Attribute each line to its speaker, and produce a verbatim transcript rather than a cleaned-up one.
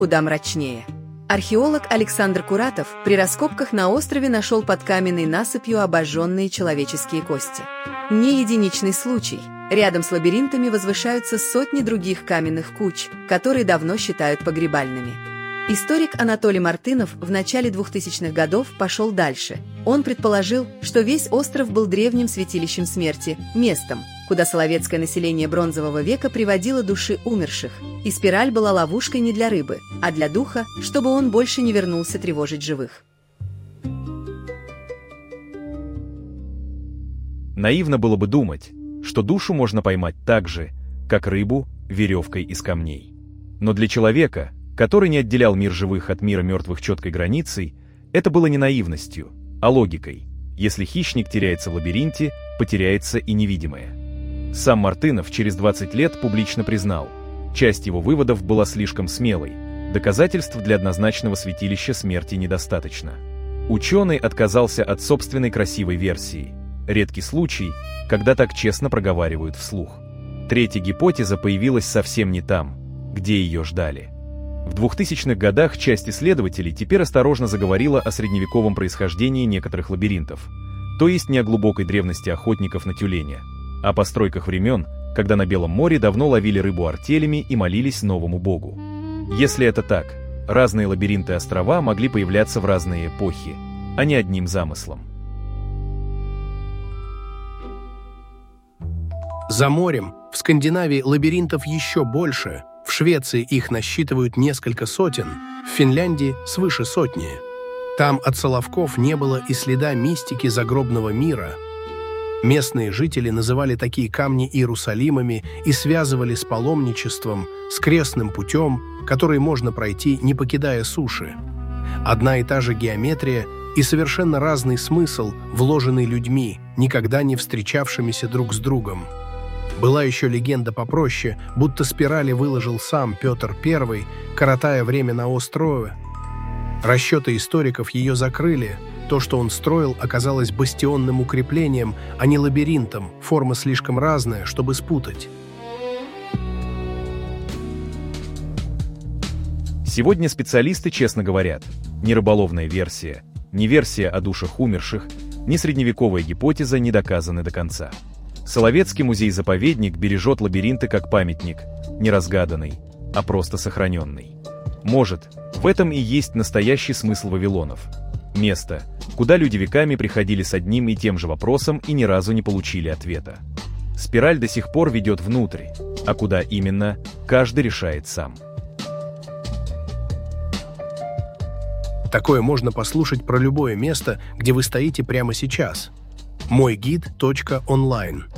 Speaker 1: куда мрачнее. Археолог Александр Куратов при раскопках на острове нашел под каменной насыпью обожженные человеческие кости. Не единичный случай. Рядом с лабиринтами возвышаются сотни других каменных куч, которые давно считают погребальными. Историк Анатолий Мартынов в начале двухтысячных годов пошел дальше. Он предположил, что весь остров был древним святилищем смерти, местом, куда соловецкое население бронзового века приводило души умерших, и спираль была ловушкой не для рыбы, а для духа, чтобы он больше не вернулся тревожить живых.
Speaker 2: Наивно было бы думать, что душу можно поймать так же, как рыбу, веревкой из камней. Но для человека, который не отделял мир живых от мира мертвых четкой границей, это было не наивностью, а логикой. Если хищник теряется в лабиринте, потеряется и невидимое. Сам Мартынов через двадцать лет публично признал, часть его выводов была слишком смелой, доказательств для однозначного святилища смерти недостаточно. Ученый отказался от собственной красивой версии. Редкий случай, когда так честно проговаривают вслух. Третья гипотеза появилась совсем не там, где ее ждали. В двухтысячных годах часть исследователей теперь осторожно заговорила о средневековом происхождении некоторых лабиринтов, то есть не о глубокой древности охотников на тюленя, а о постройках времен, когда на Белом море давно ловили рыбу артелями и молились новому богу. Если это так, разные лабиринты острова могли появляться в разные эпохи, а не одним замыслом.
Speaker 3: За морем, в Скандинавии лабиринтов еще больше, в Швеции их насчитывают несколько сотен, в Финляндии свыше сотни. Там от Соловков не было и следа мистики загробного мира. Местные жители называли такие камни Иерусалимами и связывали с паломничеством, с крестным путем, который можно пройти, не покидая суши. Одна и та же геометрия и совершенно разный смысл, вложенный людьми, никогда не встречавшимися друг с другом. Была еще легенда попроще, будто спирали выложил сам Петр Первый, коротая время на острове. Расчеты историков ее закрыли. То, что он строил, оказалось бастионным укреплением, а не лабиринтом, форма слишком разная, чтобы спутать.
Speaker 2: Сегодня специалисты честно говорят, ни рыболовная версия, ни версия о душах умерших, ни средневековая гипотеза не доказаны до конца. Соловецкий музей-заповедник бережет лабиринты как памятник, не разгаданный, а просто сохраненный. Может, в этом и есть настоящий смысл Вавилонов. Место, куда люди веками приходили с одним и тем же вопросом и ни разу не получили ответа. Спираль до сих пор ведет внутрь, а куда именно, каждый решает сам.
Speaker 3: Такое можно послушать про любое место, где вы стоите прямо сейчас. мой гид точка онлайн